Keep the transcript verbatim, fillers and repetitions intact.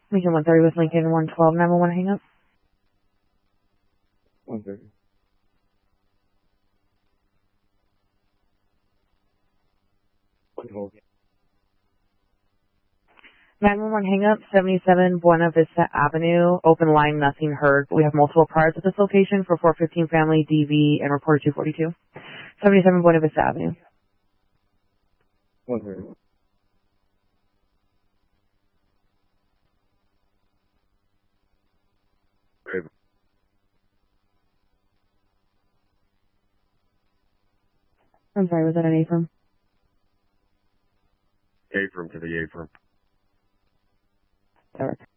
Region one thirty with Lincoln one twelve nine one one hang up. one thirty. One hold. nine one one hang up, seventy-seven Buena Vista Avenue, open line, nothing heard. We have multiple priors at this location for four fifteen family D V and reported two forty-two. seventy-seven Buena Vista Avenue. one thirty. I'm sorry, was that an A firm? A firm to the A firm. Sorry.